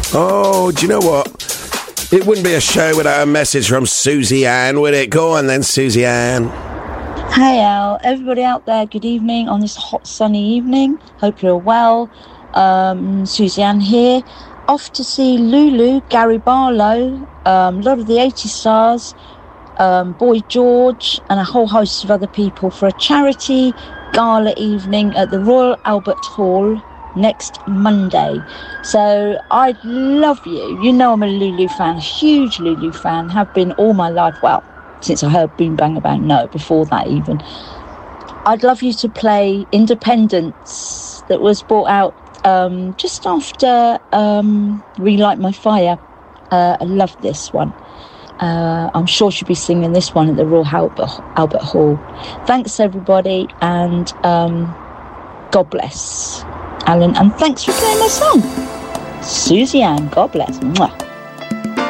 Oh, do you know what? It wouldn't be a show without a message from Susie Ann, would it? Go on then, Susie Ann. Hey Al, everybody out there, good evening on this hot sunny evening. Hope you're well. Susie Ann here. Off to see Lulu, Gary Barlow, a lot of the 80 stars, Boy George, and a whole host of other people for a charity gala evening at the Royal Albert Hall next Monday. So I'd love you. You know I'm a Lulu fan, huge Lulu fan, have been all my life. Well, since I heard Boom Bang Bang, no, before that even. I'd love you to play Independence that was brought out just after Relight My Fire. I love this one. I'm sure she'll be singing this one at the Royal Albert Hall. Thanks everybody, and God bless, Alan, and thanks for playing my song. Susie Ann, God bless. Mwah.